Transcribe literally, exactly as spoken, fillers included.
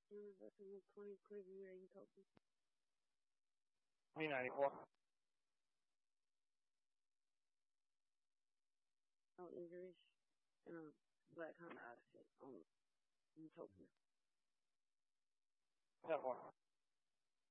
Mm, that's a little twenty crazy where you talking. twenty ninety-four. No injuries. And a black Honda Odyssey on in Tokyo. That one.